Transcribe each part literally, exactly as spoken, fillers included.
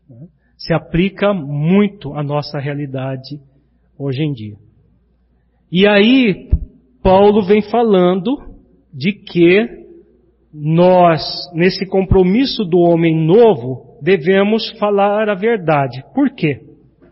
Se aplica muito à nossa realidade hoje em dia. E aí, Paulo vem falando de que nós, nesse compromisso do homem novo, devemos falar a verdade. Por quê?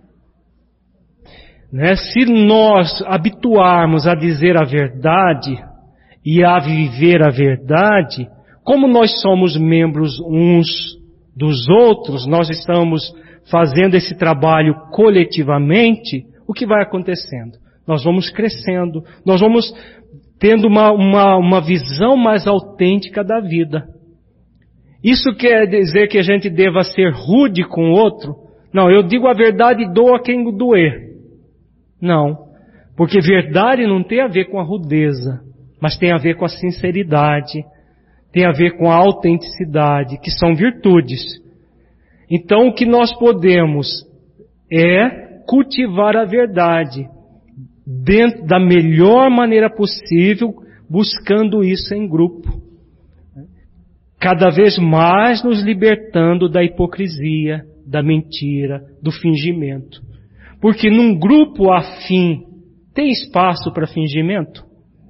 Né? Se nós habituarmos a dizer a verdade e a viver a verdade, como nós somos membros uns dos outros, nós estamos fazendo esse trabalho coletivamente, o que vai acontecendo? Nós vamos crescendo, nós vamos tendo uma, uma, uma visão mais autêntica da vida. Isso quer dizer que a gente deva ser rude com o outro? Não, eu digo a verdade e dou a quem doer. Não, porque verdade não tem a ver com a rudeza, mas tem a ver com a sinceridade, tem a ver com a autenticidade, que são virtudes. Então o que nós podemos é cultivar a verdade dentro da melhor maneira possível, buscando isso em grupo. Cada vez mais nos libertando da hipocrisia, da mentira, do fingimento. Porque num grupo afim, tem espaço para fingimento?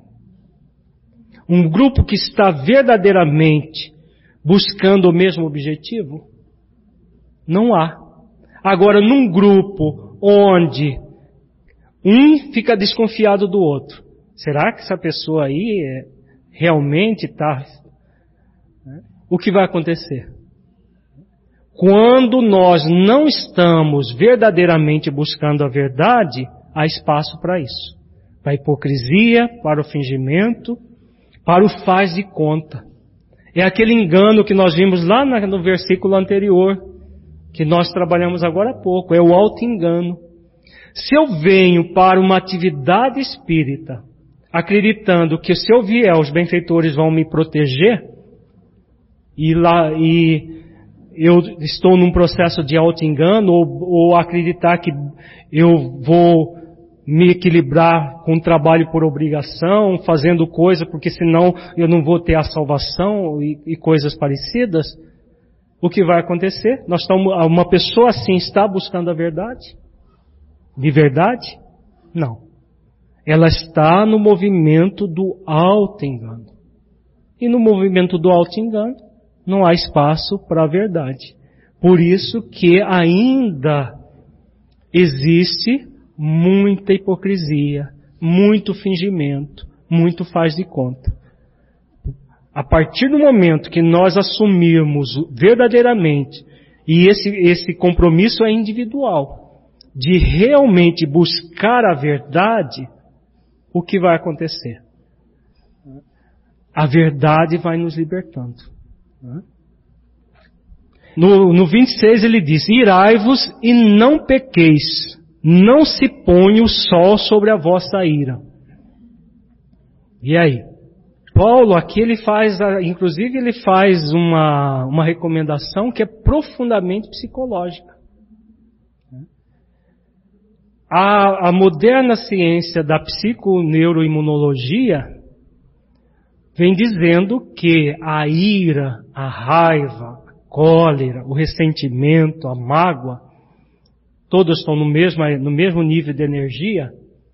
Um grupo que está verdadeiramente buscando o mesmo objetivo? Não há. Agora, num grupo onde um fica desconfiado do outro, será que essa pessoa aí é, realmente está... O que vai acontecer? Quando nós não estamos verdadeiramente buscando a verdade, há espaço para isso. Para a hipocrisia, para o fingimento, para o faz de conta. É aquele engano que nós vimos lá no versículo anterior, que nós trabalhamos agora há pouco, é o auto-engano. Se eu venho para uma atividade espírita, acreditando que se eu vier, os benfeitores vão me proteger, e, lá, e eu estou num processo de auto-engano, ou, ou acreditar que eu vou me equilibrar com o trabalho por obrigação, fazendo coisa porque senão eu não vou ter a salvação e, e coisas parecidas, o que vai acontecer? Nós estamos, uma pessoa assim está buscando a verdade? De verdade? Não. Ela está no movimento do auto-engano. E no movimento do auto-engano não há espaço para a verdade. Por isso que ainda existe muita hipocrisia, muito fingimento, muito faz de conta. A partir do momento que nós assumirmos verdadeiramente, e esse, esse compromisso é individual, de realmente buscar a verdade, o que vai acontecer? A verdade vai nos libertando. No, no vinte e seis ele diz: irai-vos e não pequeis, não se põe o sol sobre a vossa ira. E aí? Paulo aqui ele faz, inclusive ele faz uma, uma recomendação que é profundamente psicológica. A, a moderna ciência da psiconeuroimunologia vem dizendo que a ira, a raiva, a cólera, o ressentimento, a mágoa, todos estão no mesmo, no mesmo nível de energia,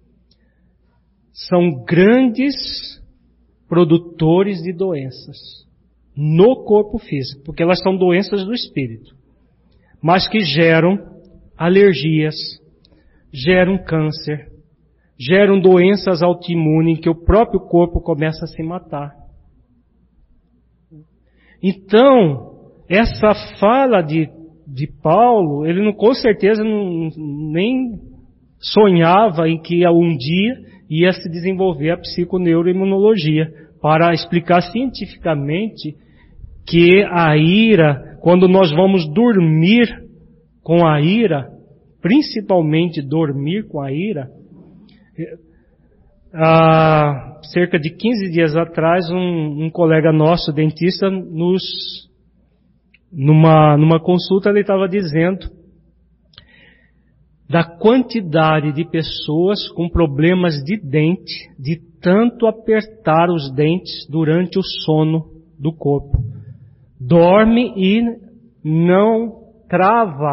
são grandes produtores de doenças no corpo físico, porque elas são doenças do espírito, mas que geram alergias, geram câncer, geram doenças autoimunes que o próprio corpo começa a se matar. Então, essa fala de, de Paulo, ele não, com certeza não, nem sonhava em que um dia ia se desenvolver a psiconeuroimunologia para explicar cientificamente que a ira, quando nós vamos dormir com a ira, principalmente dormir com a ira, há cerca de quinze dias atrás um, um colega nosso, dentista, nos, numa, numa consulta ele estava dizendo da quantidade de pessoas com problemas de dente, de tanto apertar os dentes durante o sono do corpo. Dorme e não trava